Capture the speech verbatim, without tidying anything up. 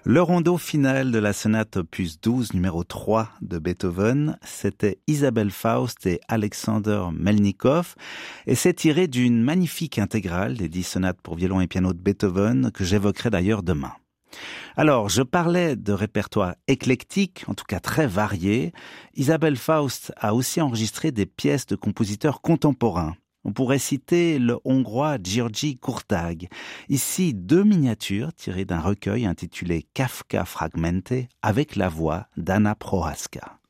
Le rondo final de la sonate opus douze, numéro trois de Beethoven, c'était Isabelle Faust et Alexander Melnikov, et c'est tiré d'une magnifique intégrale des dix sonates pour violon et piano de Beethoven, que j'évoquerai d'ailleurs demain. Alors, je parlais de répertoire éclectique, en tout cas très varié. Isabelle Faust a aussi enregistré des pièces de compositeurs contemporains. On pourrait citer le Hongrois György Kurtág. Ici, deux miniatures tirées d'un recueil intitulé Kafka Fragmente avec la voix d'Anna Prohaska.